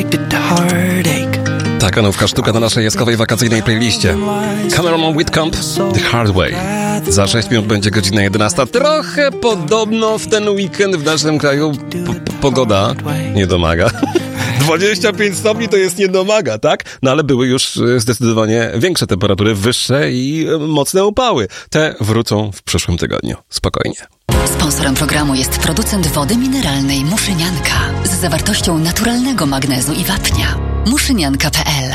Taka nówka sztuka na naszej jaskowej wakacyjnej playliście. Cameron Whitcomb, The Hard Way. Za 6 minut będzie godzina 11. Trochę podobno w ten weekend w naszym kraju pogoda nie domaga. 25 stopni to jest nie domaga, tak? No ale były już zdecydowanie większe temperatury, wyższe i mocne upały. Te wrócą w przyszłym tygodniu. Spokojnie. Sponsorem programu jest producent wody mineralnej Muszynianka z zawartością naturalnego magnezu i wapnia. Muszynianka.pl